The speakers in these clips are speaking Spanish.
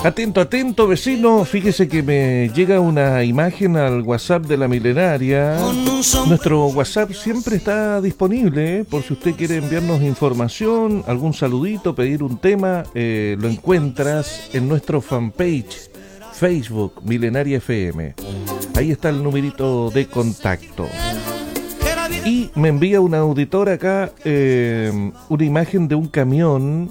Atento, atento, vecino. Fíjese que me llega una imagen al WhatsApp de la Milenaria. Nuestro WhatsApp siempre está disponible, por si usted quiere enviarnos información, algún saludito, pedir un tema. Lo encuentras en nuestro fanpage Facebook, Milenaria FM. Ahí está el numerito de contacto. Y me envía un auditor acá una imagen de un camión.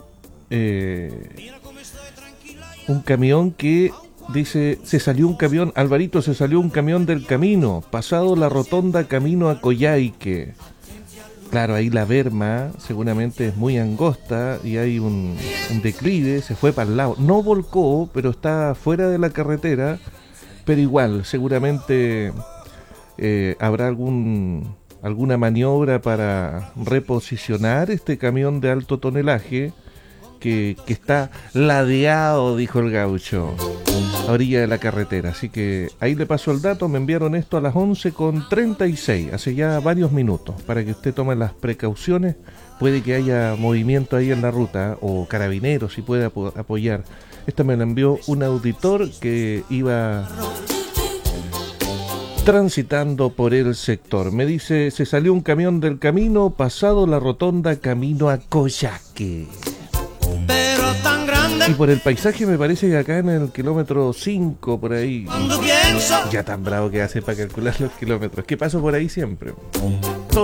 Un camión que dice, se salió un camión, Alvarito, se salió un camión del camino, pasado la rotonda camino a Coyhaique. Claro, ahí la berma seguramente es muy angosta y hay un declive, se fue para el lado. No volcó, pero está fuera de la carretera, pero igual, seguramente habrá alguna maniobra para reposicionar este camión de alto tonelaje que está ladeado, dijo el gaucho, a orilla de la carretera. Así que ahí le paso el dato. Me enviaron esto a las 11:36, hace ya varios minutos, para que usted tome las precauciones. Puede que haya movimiento ahí en la ruta, o carabineros si puede apoyar. Esto me lo envió un auditor que iba transitando por el sector. Me dice, se salió un camión del camino, pasado la rotonda camino a Coyhaique. Y por el paisaje me parece que acá en el kilómetro 5, por ahí, ya tan bravo que hace para calcular los kilómetros, que paso por ahí siempre.